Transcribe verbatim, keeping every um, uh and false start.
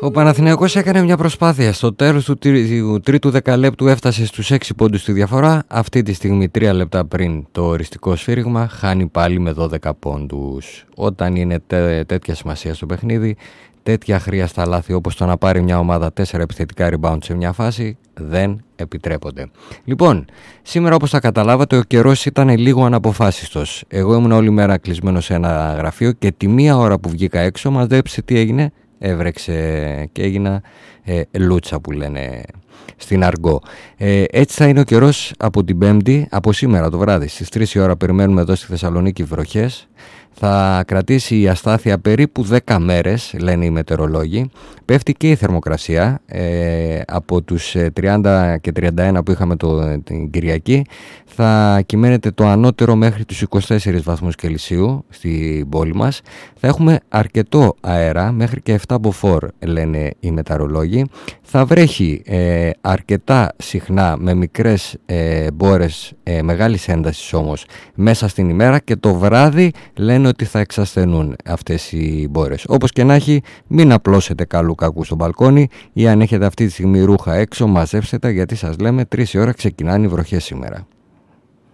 Ο Παναθηναϊκός έκανε μια προσπάθεια. Στο τέλος του τρίτου δεκαλέπτου έφτασε στους έξι πόντους στη διαφορά. Αυτή τη στιγμή, τρία λεπτά πριν το οριστικό σφύριγμα, χάνει πάλι με δώδεκα πόντους. Όταν είναι τέ, τέτοια σημασία στο παιχνίδι, τέτοια αχρίαστα λάθη όπως το να πάρει μια ομάδα τέσσερα επιθετικά rebound σε μια φάση δεν επιτρέπονται. Λοιπόν, σήμερα όπως θα καταλάβατε, ο καιρός ήταν λίγο αναποφάσιστος. Εγώ ήμουν όλη μέρα κλεισμένο σε ένα γραφείο και τη μία ώρα που βγήκα έξω, μαζέψε τι έγινε. Έβρεξε και έγινα ε, λούτσα που λένε στην αργό. Ε, έτσι θα είναι ο καιρός από την Πέμπτη, από σήμερα το βράδυ. Στις τρεις η ώρα περιμένουμε εδώ στη Θεσσαλονίκη βροχές. Θα κρατήσει η αστάθεια περίπου δέκα μέρες, λένε οι μετεωρολόγοι. Πέφτει και η θερμοκρασία ε, από τους τριάντα και τριάντα ένα που είχαμε το, την Κυριακή. Θα κυμαίνεται το ανώτερο μέχρι τους είκοσι τέσσερις βαθμούς Κελσίου στην πόλη μας. Θα έχουμε αρκετό αέρα, μέχρι και επτά μποφόρ, λένε οι μετεωρολόγοι. Θα βρέχει ε, αρκετά συχνά με μικρές ε, μπόρες ε, μεγάλης έντασης όμως μέσα στην ημέρα, και το βράδυ λένε ότι θα εξασθενούν αυτές οι μπόρες. Όπως και να έχει, μην απλώσετε καλού κακού στο μπαλκόνι, ή αν έχετε αυτή τη στιγμή ρούχα έξω, μαζέψτε τα, γιατί σας λέμε τρεις η ώρα ξεκινάνε οι βροχές σήμερα.